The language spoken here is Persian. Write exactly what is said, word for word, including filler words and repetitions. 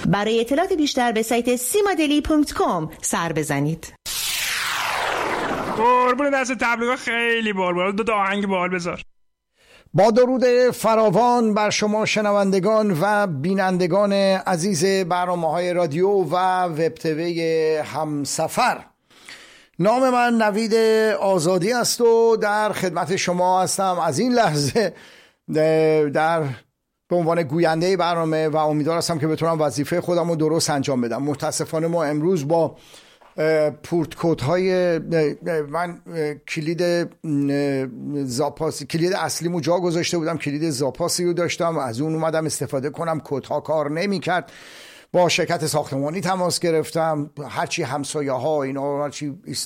برای اطلاعات بیشتر به سایت سیمادلی دات کام سر بزنید. قربون دست تبلیغات خیلی بال بال. دو تا آهنگ بال بذار. با درود فراوان بر شما شنوندگان و بینندگان عزیز برنامه‌های رادیو و وب تیوی همسفر، نام من نوید آزادی است و در خدمت شما هستم از این لحظه در به عنوان گوینده برنامه و امیدوار هستم که بتونم وظیفه خودم رو درست انجام بدم. متاسفانه ما امروز با پورت های من کلید زاپاسی کلید اصلیمو جا گذاشته بودم، کلید زاپاسی رو داشتم، از اون اومدم استفاده کنم، کدها کار نمی کرد. با شرکت ساختمانی تماس گرفتم، هرچی همسایه ها اینا هرچی